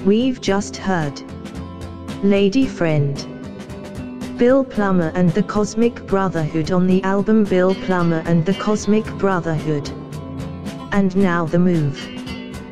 We've just heard Lady Friend, Bill Plummer and the Cosmic Brotherhood on the album Bill Plummer and the Cosmic Brotherhood. And now the move.